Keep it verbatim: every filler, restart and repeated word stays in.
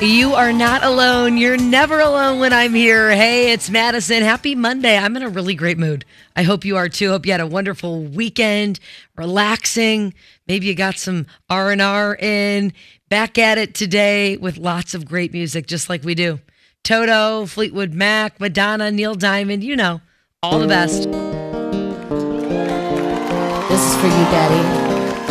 You are not alone. You're never alone when I'm here. Hey, it's Madison. Happy Monday. I'm in a really great mood. I hope you are too. Hope you had a wonderful weekend, relaxing. Maybe you got some R and R in. Back at it today with lots of great music, just like we do. Toto, Fleetwood Mac, Madonna, Neil Diamond, you know, all the best. This is for you, Daddy.